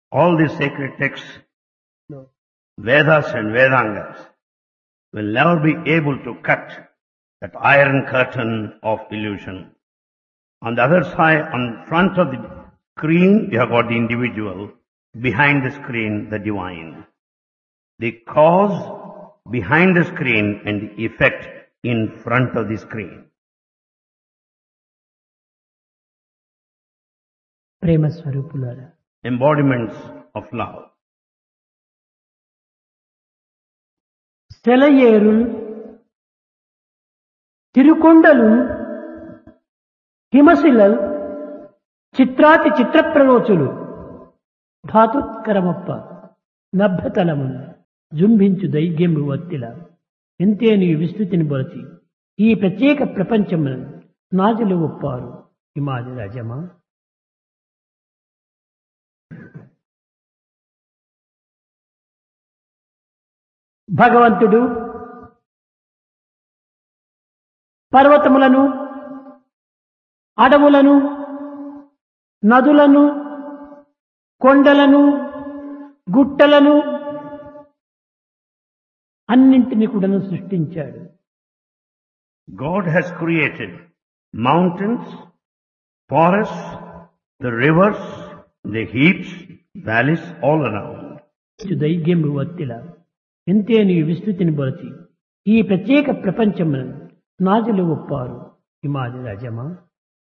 All these sacred texts, Vedas and Vedangas, will never be able to cut that iron curtain of illusion. On the other side, on front of the screen, you have got the individual. Behind the screen, the divine. The cause behind the screen and the effect in front of the screen. ప్రేమ స్వరూపులారా, Embodiments of love. సెలయేరుల్ తిరుకొండలు హిమశిలల్ చిత్రాతి చిత్రప్రరోచులు ధాతుత్కరమప్ప నభ్యతలము జుంభించు దైగ్యము వత్తిల ఎంతేని విస్తృతిని బొలచి ఈ ప్రత్యేక ప్రపంచమును నాజులు ఒప్పారు హిమాది రాజమా. భగవంతుడు పర్వతములను, అడవులను, నదులను, కొండలను, గుట్టలను అన్నింటినీ కూడా సృష్టించాడు. God has created mountains, forests, the rivers, the heaps, valleys all around. దైగ్యము వత్తిల ఎంతేని విస్తృతిని బొలచి ఈ ప్రత్యేక ప్రపంచమును నాజులు ఒప్పారు హిమాది రాజమా.